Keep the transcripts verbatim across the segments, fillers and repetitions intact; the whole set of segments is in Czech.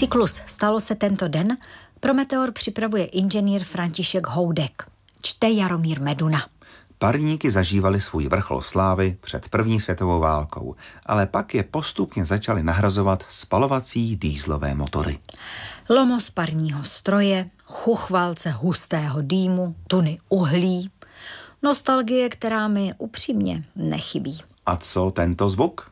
Cyklus Stalo se tento den pro Meteor připravuje inženýr František Houdek. Čte Jaromír Meduna. Parníky zažívali svůj vrchol slávy před první světovou válkou, ale pak je postupně začaly nahrazovat spalovací dýzlové motory. Lomos parního stroje, chuchvalce hustého dýmu, tuny uhlí. Nostalgie, která mi upřímně nechybí. A co tento zvuk?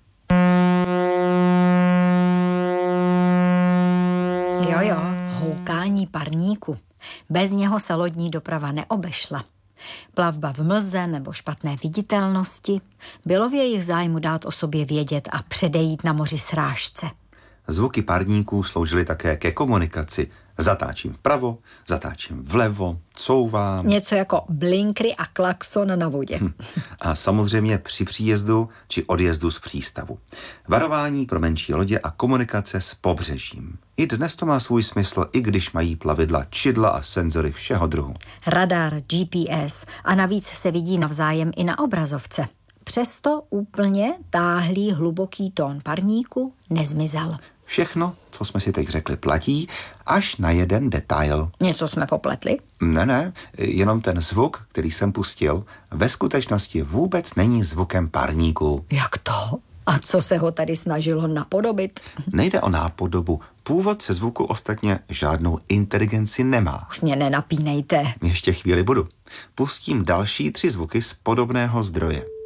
Jo, jo, houkání parníku. Bez něho se lodní doprava neobešla. Plavba v mlze nebo špatné viditelnosti, bylo v jejich zájmu dát o sobě vědět a předejít na moři srážce. Zvuky parníků sloužily také ke komunikaci. Zatáčím vpravo, zatáčím vlevo, couvám. Něco jako blinkry a klakson na vodě. Hm. A samozřejmě při příjezdu či odjezdu z přístavu. Varování pro menší lodě a komunikace s pobřežím. I dnes to má svůj smysl, i když mají plavidla čidla a senzory všeho druhu. Radar, G P S a navíc se vidí navzájem i na obrazovce. Přesto úplně táhlý hluboký tón parníku nezmizel. Všechno, co jsme si teď řekli, platí, až na jeden detail. Něco jsme popletli? Ne, ne, jenom ten zvuk, který jsem pustil, ve skutečnosti vůbec není zvukem parníku. Jak to? A co se ho tady snažilo napodobit? Nejde o nápodobu. Původce zvuku ostatně žádnou inteligenci nemá. Už mě nenapínejte. Ještě chvíli budu. Pustím další tři zvuky z podobného zdroje.